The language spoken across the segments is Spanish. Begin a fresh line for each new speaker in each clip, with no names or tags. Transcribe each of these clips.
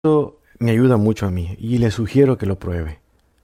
Esto me ayuda mucho a mí y le sugiero que lo pruebe.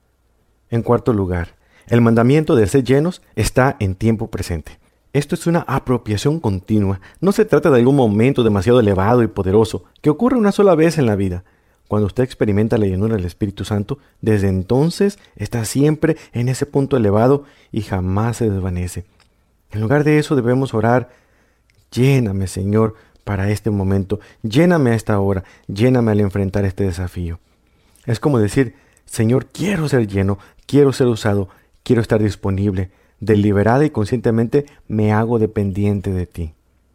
En cuarto lugar, el mandamiento de ser llenos está en tiempo presente. Esto es una apropiación continua. No se trata de algún momento demasiado elevado y poderoso que ocurre una sola vez en la vida. Cuando usted experimenta la llenura del Espíritu Santo, desde entonces está siempre en ese punto elevado y jamás se desvanece. En lugar de eso debemos orar: lléname, Señor, para este momento, lléname a esta hora, lléname al enfrentar este desafío. Es como decir: Señor, quiero ser lleno, quiero ser usado, quiero estar disponible. Deliberada y conscientemente me hago dependiente de ti.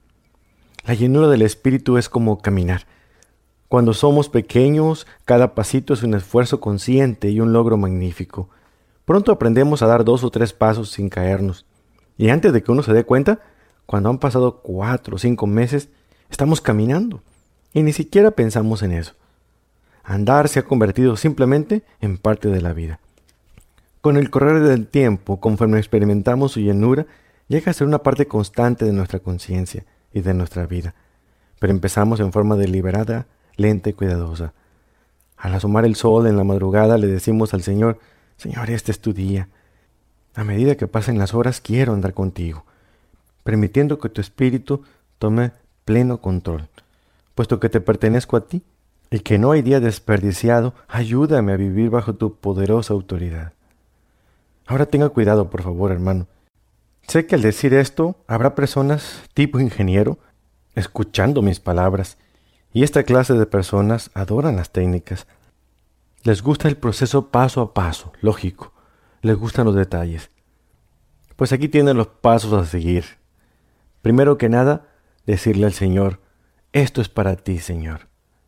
La llenura del Espíritu es como caminar. Cuando somos pequeños, cada pasito es un esfuerzo consciente y un logro magnífico. Pronto aprendemos a dar 2 o 3 pasos sin caernos. Y antes de que uno se dé cuenta, cuando han pasado 4 o 5 meses, estamos caminando. Y ni siquiera pensamos en eso. Andar se ha convertido simplemente en parte de la vida. Con el correr del tiempo, conforme experimentamos su llenura, llega a ser una parte constante de nuestra conciencia y de nuestra vida. Pero empezamos en forma deliberada, lenta y cuidadosa. Al asomar el sol en la madrugada le decimos al Señor: Señor, este es tu día. A medida que pasen las horas, quiero andar contigo, permitiendo que tu Espíritu tome pleno control. Puesto que te pertenezco a ti y que no hay día desperdiciado, ayúdame a vivir bajo tu poderosa autoridad. Ahora tenga cuidado, por favor, hermano. Sé que al decir esto, habrá personas tipo ingeniero escuchando mis palabras, y esta clase de personas adoran las técnicas. Les gusta el proceso paso a paso, lógico. Les gustan los detalles. Pues aquí tienen los pasos a seguir. Primero que nada, decirle al Señor: esto es para ti, Señor.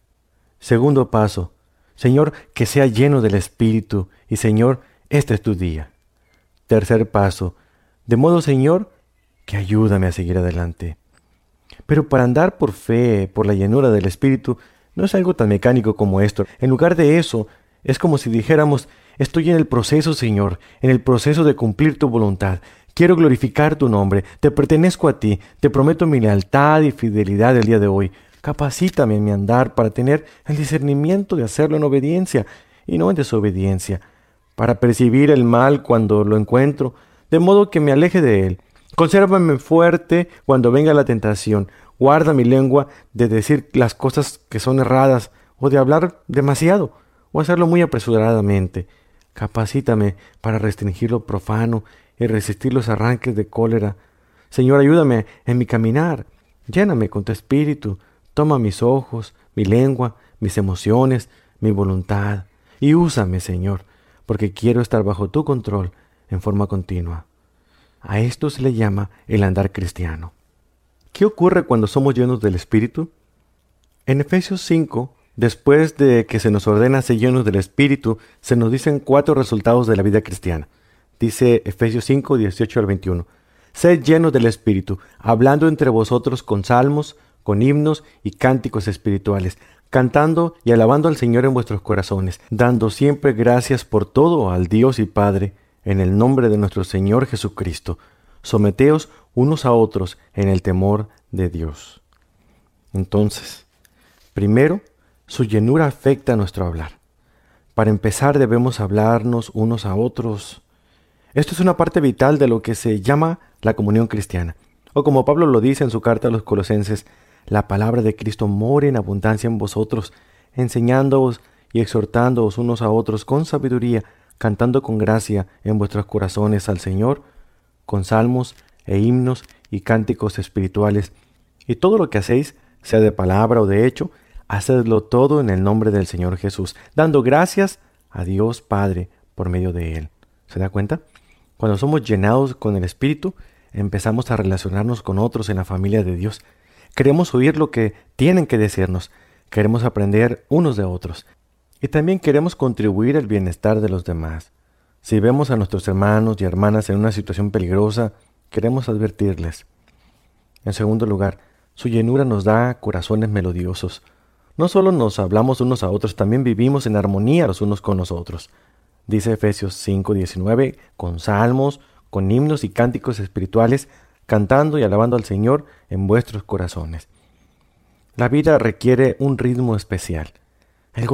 Segundo paso: Señor, que sea lleno del Espíritu, y Señor, este es tu día. Tercer paso: de modo, Señor, que ayúdame a seguir adelante. Pero para andar por fe, por la llenura del Espíritu, no es algo tan mecánico como esto. En lugar de eso, es como si dijéramos: estoy en el proceso, Señor, en el proceso de cumplir tu voluntad. Quiero glorificar tu nombre, te pertenezco a ti, te prometo mi lealtad y fidelidad el día de hoy. Capacítame en mi andar para tener el discernimiento de hacerlo en obediencia y no en desobediencia, para percibir el mal cuando lo encuentro, de modo que me aleje de él. Consérvame fuerte cuando venga la tentación. Guarda mi lengua de decir las cosas que son erradas, o de hablar demasiado, o hacerlo muy apresuradamente. Capacítame para restringir lo profano y resistir los arranques de cólera. Señor, ayúdame en mi caminar. Lléname con tu Espíritu. Toma mis ojos, mi lengua, mis emociones, mi voluntad, y úsame, Señor, porque quiero estar bajo tu control en forma continua. A esto se le llama el andar cristiano. ¿Qué ocurre cuando somos llenos del Espíritu? En Efesios 5, después de que se nos ordena ser llenos del Espíritu, se nos dicen 4 resultados de la vida cristiana. Dice Efesios 5, 18 al 21. Sed llenos del Espíritu, hablando entre vosotros con salmos, con himnos y cánticos espirituales, cantando y alabando al Señor en vuestros corazones, dando siempre gracias por todo al Dios y Padre, en el nombre de nuestro Señor Jesucristo. Someteos unos a otros en el temor de Dios. Entonces, primero, su llenura afecta a nuestro hablar. Para empezar, debemos hablarnos unos a otros. Esto es una parte vital de lo que se llama la comunión cristiana. O como Pablo lo dice en su carta a los Colosenses: la palabra de Cristo more en abundancia en vosotros, enseñándoos y exhortándoos unos a otros con sabiduría, cantando con gracia en vuestros corazones al Señor, con salmos e himnos y cánticos espirituales. Y todo lo que hacéis, sea de palabra o de hecho, hacedlo todo en el nombre del Señor Jesús, dando gracias a Dios Padre por medio de Él. ¿Se da cuenta? Cuando somos llenados con el Espíritu, empezamos a relacionarnos con otros en la familia de Dios. Queremos oír lo que tienen que decirnos. Queremos aprender unos de otros. Y también queremos contribuir al bienestar de los demás. Si vemos a nuestros hermanos y hermanas en una situación peligrosa, queremos advertirles. En segundo lugar, su llenura nos da corazones melodiosos. No solo nos hablamos unos a otros, también vivimos en armonía los unos con los otros. Dice Efesios 5:19, con salmos, con himnos y cánticos espirituales, cantando y alabando al Señor en vuestros corazones. La vida requiere un ritmo especial.